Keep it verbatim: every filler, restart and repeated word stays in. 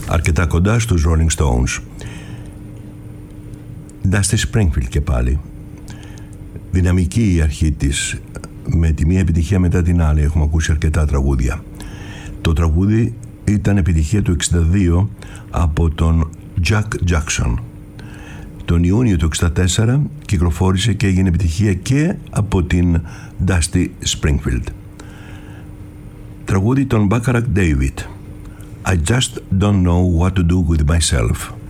αρκετά κοντά στους Rolling Stones. Dusty Springfield και πάλι. Δυναμική η αρχή της, με τη μία επιτυχία μετά την άλλη. Έχουμε ακούσει αρκετά τραγούδια. Το τραγούδι ήταν επιτυχία του εξήντα δύο από τον Jack Jackson. Τον Ιούνιο του εξήντα τέσσερα κυκλοφόρησε και έγινε επιτυχία και από την Dusty Springfield. Τραγούδι των Bacharach David. I just don't know what to do with myself.